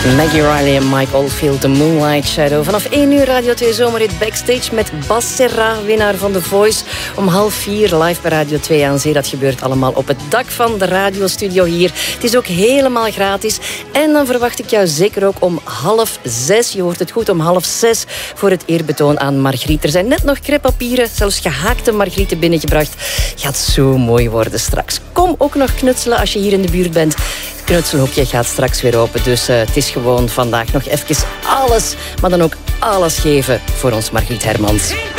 Maggie Riley en Mike Oldfield, The Moonlight Shadow. Vanaf 1 uur Radio 2 Zomerhit Backstage met Bas Serra, winnaar van The Voice. Om 3:30 live bij Radio 2 aan Zee. Dat gebeurt allemaal op het dak van de radiostudio hier. Het is ook helemaal gratis. En dan verwacht ik jou zeker ook om 5:30. Je hoort het goed, om 5:30 voor het eerbetoon aan Margriet. Er zijn net nog crêpepapieren, zelfs gehaakte Margrieten binnengebracht. Gaat zo mooi worden straks. Kom ook nog knutselen als je hier in de buurt bent. Het knutselhoekje gaat straks weer open. Dus het is gewoon vandaag nog even alles, maar dan ook alles geven voor ons Margriet Hermans.